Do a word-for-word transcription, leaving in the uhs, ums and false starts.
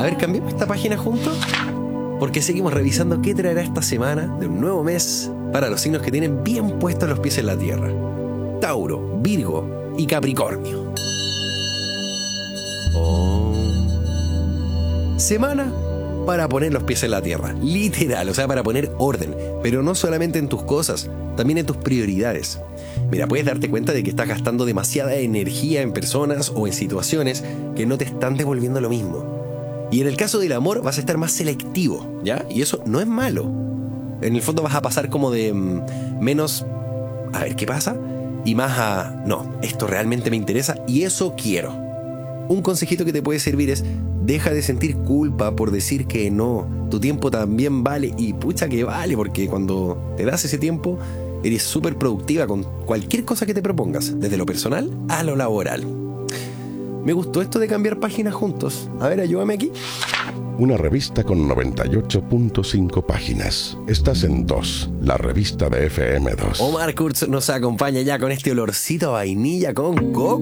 A ver, cambiemos esta página juntos, porque seguimos revisando qué traerá esta semana de un nuevo mes para los signos que tienen bien puestos los pies en la tierra: Tauro, Virgo y Capricornio. Oh. Semana para poner los pies en la tierra, literal, o sea, para poner orden, pero no solamente en tus cosas, también en tus prioridades. Mira, puedes darte cuenta de que estás gastando demasiada energía en personas o en situaciones que no te están devolviendo lo mismo. Y en el caso del amor vas a estar más selectivo, ¿ya? Y eso no es malo. En el fondo vas a pasar como de mmm, menos a ver qué pasa y más a no, esto realmente me interesa y eso quiero. Un consejito que te puede servir es: deja de sentir culpa por decir que no. Tu tiempo también vale, y pucha que vale, porque cuando te das ese tiempo eres súper productiva con cualquier cosa que te propongas, desde lo personal a lo laboral. Me gustó esto de cambiar páginas juntos. A ver, ayúdame aquí. Una revista con noventa y ocho punto cinco páginas. Estás en dos, la revista de F M dos. Omar Kurz nos acompaña ya con este olorcito a vainilla con coco.